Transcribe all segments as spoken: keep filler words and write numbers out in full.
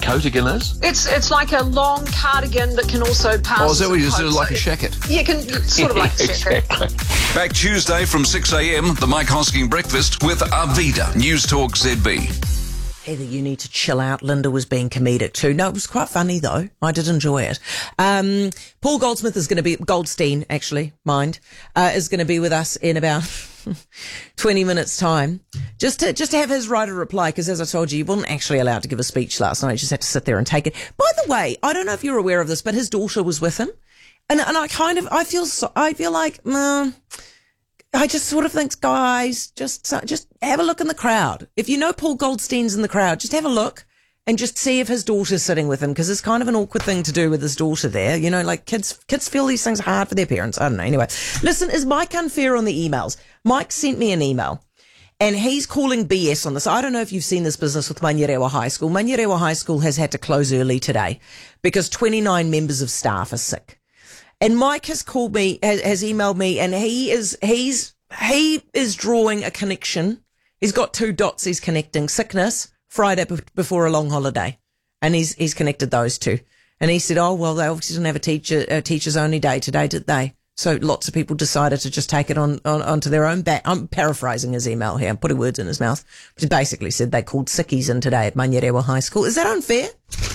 coat-again is? It's it's like a long cardigan that can also pass. Oh, is that what you as a sort of coat. like a shacket? You can sort of like a shacket. Exactly. Back Tuesday from six a.m, the Mike Hosking Breakfast with Arvida, News Talk Z B. Heather, you need to chill out. Linda was being comedic too. No, it was quite funny though. I did enjoy it. Um, Paul Goldsmith is going to be, Goldstein actually, mind, uh, is going to be with us in about twenty minutes time. Just to, just to have his writer reply, because as I told you, he wasn't actually allowed to give a speech last night. He just had to sit there and take it. By the way, I don't know if you're aware of this, but his daughter was with him. And, and I kind of, I feel so, I feel like, mm, I just sort of think, guys, just just have a look in the crowd. If you know Paul Goldstein's in the crowd, just have a look and just see if his daughter's sitting with him, because it's kind of an awkward thing to do with his daughter there. You know, like kids kids feel these things are hard for their parents. I don't know. Anyway, listen, is Mike unfair on the emails? Mike sent me an email and he's calling B S on this. I don't know if you've seen this business with Manurewa High School. Manurewa High School has had to close early today because twenty-nine members of staff are sick. And Mike has called me, has, has emailed me, and he is, he's, he is drawing a connection. He's got two dots he's connecting. Sickness, Friday b- before a long holiday. And he's, he's connected those two. And he said, oh, well, they obviously didn't have a teacher, a teacher's only day today, did they? So lots of people decided to just take it on, on onto their own back. I'm paraphrasing his email here. I'm putting words in his mouth. But he basically said they called sickies in today at Manurewa High School. Is that unfair?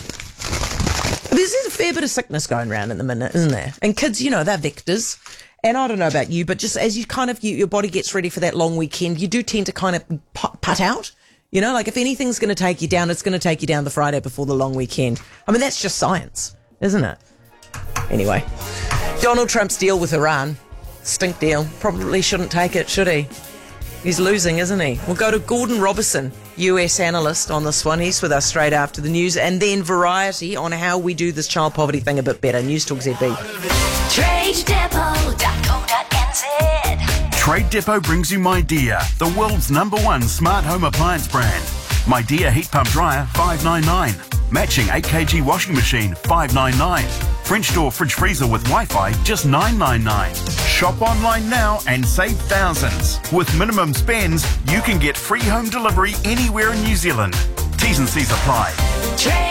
There's a fair bit of sickness going around in the minute, isn't there? And kids, you know, they're vectors. And I don't know about you, but just as you kind of, you, your body gets ready for that long weekend, you do tend to kind of put, put out. You know, like if anything's going to take you down, it's going to take you down the Friday before the long weekend. I mean, that's just science, isn't it? Anyway, Donald Trump's deal with Iran, stink deal. Probably shouldn't take it, should he? He's losing, isn't he? We'll go to Gordon Robertson, U S analyst on this one. He's with us straight after the news. And then Variety on how we do this child poverty thing a bit better. News Talk Z B. trade depot dot co dot n z. Trade Depot brings you MyDear, the world's number one smart home appliance brand. MyDear heat pump dryer, five ninety-nine. Matching eight kilogram washing machine, five ninety-nine. French door fridge freezer with Wi-Fi, just nine ninety-nine. Shop online now and save thousands. With minimum spends, you can get free home delivery anywhere in New Zealand. T's and C's apply. Trade